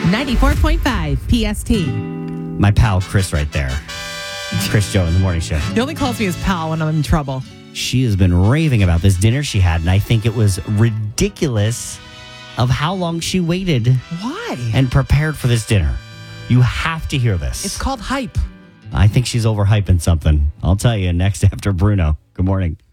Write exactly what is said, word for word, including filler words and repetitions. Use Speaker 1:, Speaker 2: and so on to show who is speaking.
Speaker 1: ninety-four point five P S T.
Speaker 2: My pal Chris right there. Chris Joe in the morning show.
Speaker 1: He only calls me his pal when I'm in trouble.
Speaker 2: She has been raving about this dinner she had, and I think it was ridiculous of how long she waited.
Speaker 1: Why?
Speaker 2: And prepared for this dinner. You have to hear this.
Speaker 1: It's called hype.
Speaker 2: I think she's overhyping something. I'll tell you next after Bruno. Good morning.